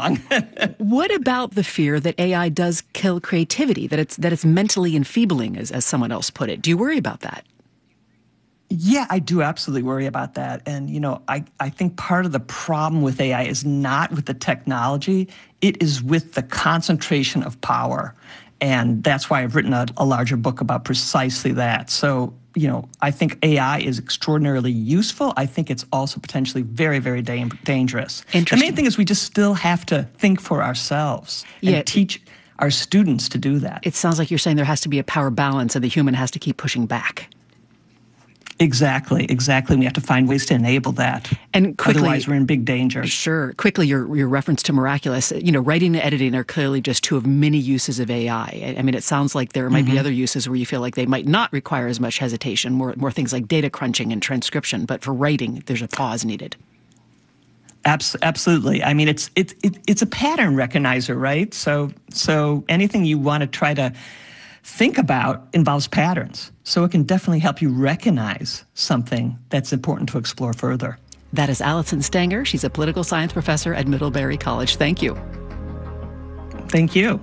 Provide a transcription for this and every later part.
wrong. What about the fear that AI does kill creativity, that it's mentally enfeebling, as someone else put it? Do you worry about that? Yeah, I do absolutely worry about that. And, I think part of the problem with AI is not with the technology. It is with the concentration of power. And that's why I've written a larger book about precisely that. So, I think AI is extraordinarily useful. I think it's also potentially very, very dangerous. The main thing is we just still have to think for ourselves and teach our students to do that. It sounds like you're saying there has to be a power balance and the human has to keep pushing back. Exactly. We have to find ways to enable that. And quickly, otherwise, we're in big danger. Sure. Quickly, your reference to Miraculous. Writing and editing are clearly just two of many uses of AI. I mean, it sounds like there might be other uses where you feel like they might not require as much hesitation, more things like data crunching and transcription. But for writing, there's a pause needed. Absolutely. I mean, it's a pattern recognizer, right? So anything you want to try to think about involves patterns. So it can definitely help you recognize something that's important to explore further. That is Allison Stanger. She's a political science professor at Middlebury College. Thank you. Thank you.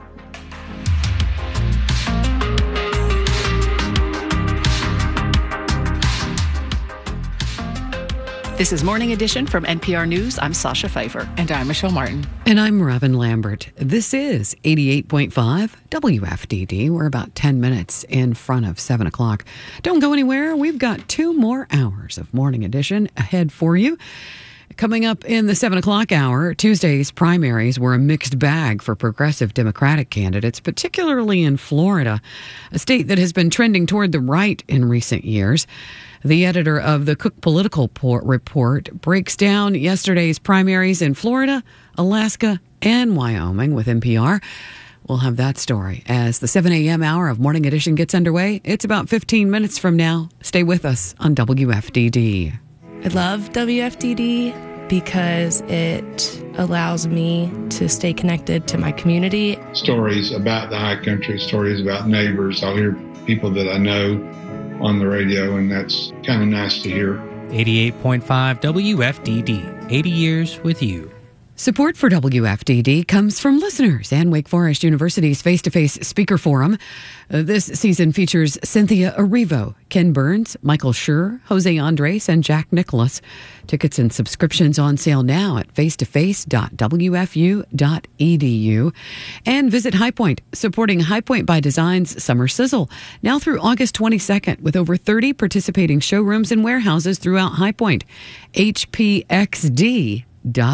This is Morning Edition from NPR News. I'm Sasha Pfeiffer. And I'm Michelle Martin. And I'm Robin Lambert. This is 88.5 WFDD. We're about 10 minutes in front of 7 o'clock. Don't go anywhere. We've got 2 more hours of Morning Edition ahead for you. Coming up in the 7 o'clock hour, Tuesday's primaries were a mixed bag for progressive Democratic candidates, particularly in Florida, a state that has been trending toward the right in recent years. The editor of the Cook Political Report breaks down yesterday's primaries in Florida, Alaska, and Wyoming with NPR. We'll have that story as the 7 a.m. hour of Morning Edition gets underway. It's about 15 minutes from now. Stay with us on WFDD. I love WFDD because it allows me to stay connected to my community. Stories about the high country, stories about neighbors. I'll hear people that I know on the radio, and that's kind of nice to hear. 88.5 WFDD, 80 years with you. Support for WFDD comes from listeners and Wake Forest University's face-to-face speaker forum. This season features Cynthia Erivo, Ken Burns, Michael Schur, Jose Andres, and Jack Nicholas. Tickets and subscriptions on sale now at facetoface.wfu.edu. And visit High Point, supporting High Point by Design's Summer Sizzle, now through August 22nd, with over 30 participating showrooms and warehouses throughout High Point. HPXD.org.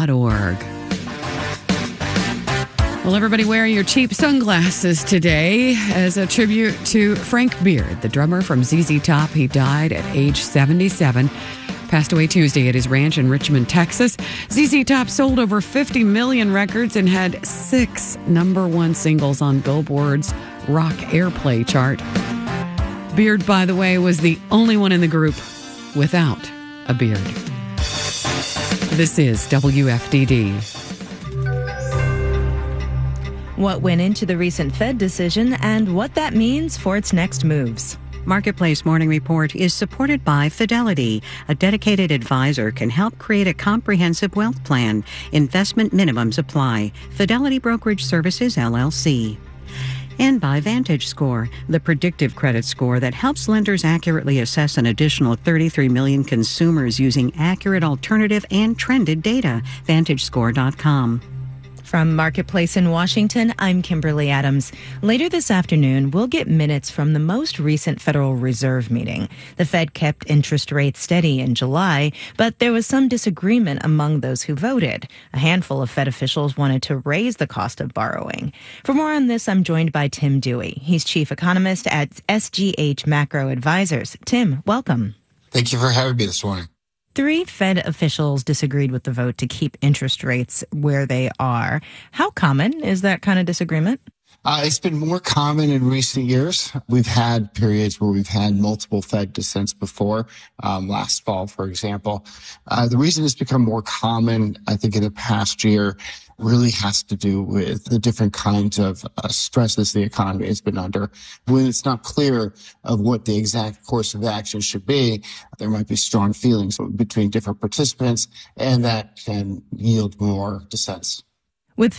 Well, everybody wear your cheap sunglasses today as a tribute to Frank Beard, the drummer from ZZ Top. He died at age 77. Passed away Tuesday at his ranch in Richmond, Texas. ZZ Top sold over 50 million records and had 6 #1 singles on Billboard's Rock Airplay chart. Beard, by the way, was the only one in the group without a beard. This is WFDD. What went into the recent Fed decision and what that means for its next moves. Marketplace Morning Report is supported by Fidelity. A dedicated advisor can help create a comprehensive wealth plan. Investment minimums apply. Fidelity Brokerage Services, LLC. And by VantageScore, the predictive credit score that helps lenders accurately assess an additional 33 million consumers using accurate alternative and trended data. VantageScore.com. From Marketplace in Washington, I'm Kimberly Adams. Later this afternoon, we'll get minutes from the most recent Federal Reserve meeting. The Fed kept interest rates steady in July, but there was some disagreement among those who voted. A handful of Fed officials wanted to raise the cost of borrowing. For more on this, I'm joined by Tim Dewey. He's chief economist at SGH Macro Advisors. Tim, welcome. Thank you for having me this morning. 3 Fed officials disagreed with the vote to keep interest rates where they are. How common is that kind of disagreement? It's been more common in recent years. We've had periods where we've had multiple Fed dissents before, last fall, for example. The reason it's become more common, I think, in the past year really has to do with the different kinds of stresses the economy has been under. When it's not clear of what the exact course of action should be, there might be strong feelings between different participants, and that can yield more dissents.